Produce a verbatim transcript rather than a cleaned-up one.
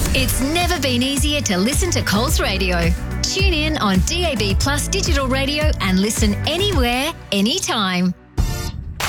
It's never been easier to listen to Coles Radio. Tune in on D A B Plus digital radio and listen anywhere, anytime.